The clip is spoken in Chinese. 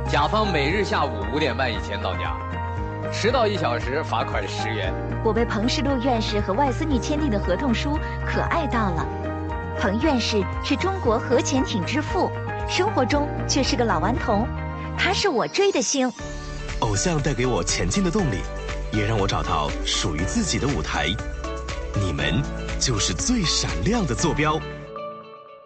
甲方每日下午5点半以前到家，迟到1小时罚款10元。 我被彭世禄院士和外孙女签订的合同书可爱到了。彭院士是中国核潜艇之父，生活中却是个老顽童，他是我追的星。 偶像带给我前进的动力，也让我找到属于自己的舞台。你们就是最闪亮的坐标。